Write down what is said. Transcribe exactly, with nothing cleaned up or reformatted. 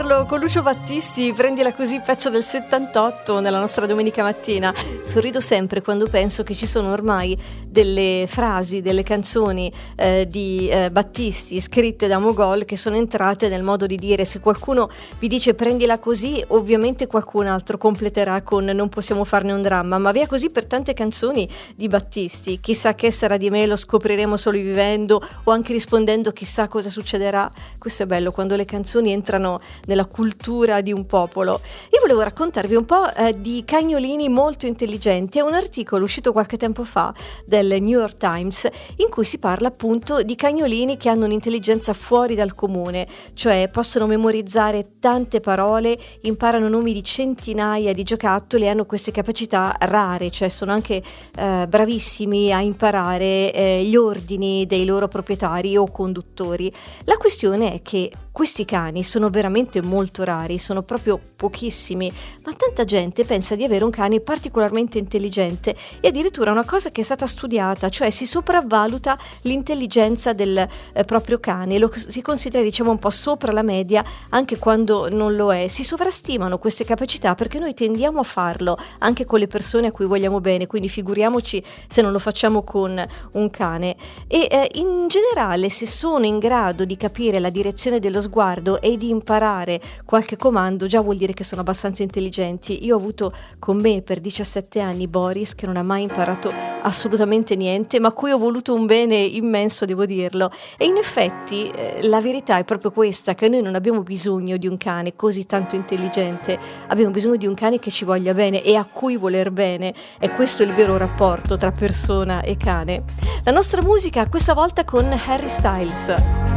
Con Lucio Battisti, Prendila così, pezzo del settantotto, nella nostra domenica mattina. Sorrido sempre quando penso che ci sono ormai delle frasi, delle canzoni eh, di eh, Battisti scritte da Mogol che sono entrate nel modo di dire: se qualcuno vi dice prendila così, ovviamente qualcun altro completerà con non possiamo farne un dramma, ma via così per tante canzoni di Battisti. Chissà che sarà di me, lo scopriremo solo vivendo, o anche rispondendo chissà cosa succederà. Questo è bello, quando le canzoni entrano nella cultura di un popolo. Io volevo raccontarvi un po' eh, di cagnolini molto intelligenti. È un articolo uscito qualche tempo fa del New York Times in cui si parla appunto di cagnolini che hanno un'intelligenza fuori dal comune, cioè possono memorizzare tante parole, imparano nomi di centinaia di giocattoli e hanno queste capacità rare, cioè sono anche eh, bravissimi a imparare eh, gli ordini dei loro proprietari o conduttori. La questione è che questi cani sono veramente molto rari, sono proprio pochissimi, ma tanta gente pensa di avere un cane particolarmente intelligente e addirittura una cosa che è stata studiata, cioè si sopravvaluta l'intelligenza del eh, proprio cane, lo si considera diciamo un po' sopra la media anche quando non lo è. Si sovrastimano queste capacità perché noi tendiamo a farlo anche con le persone a cui vogliamo bene, quindi figuriamoci se non lo facciamo con un cane. E eh, in generale, se sono in grado di capire la direzione dello sguardo e di imparare qualche comando, già vuol dire che sono abbastanza intelligenti. Io ho avuto con me per diciassette anni Boris, che non ha mai imparato assolutamente niente, ma a cui ho voluto un bene immenso, devo dirlo. E in effetti eh, la verità è proprio questa, che noi non abbiamo bisogno di un cane così tanto intelligente, abbiamo bisogno di un cane che ci voglia bene e a cui voler bene. E questo è il vero rapporto tra persona e cane. La nostra musica questa volta con Harry Styles.